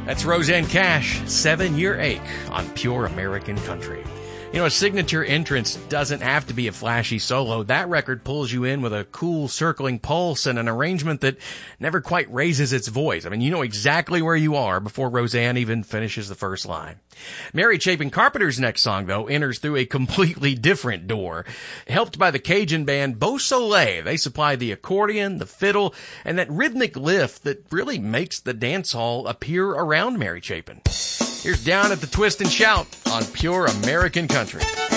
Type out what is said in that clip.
That's Roseanne Cash, 7-Year Ache on Pure American Country. You know, a signature entrance doesn't have to be a flashy solo. That record pulls you in with a cool circling pulse and an arrangement that never quite raises its voice. I mean, you know exactly where you are before Roseanne even finishes the first line. Mary Chapin Carpenter's next song, though, enters through a completely different door. Helped by the Cajun band Beau Soleil, they supply the accordion, the fiddle, and that rhythmic lift that really makes the dance hall appear around Mary Chapin. Here's Down at the Twist and Shout on Pure American Country.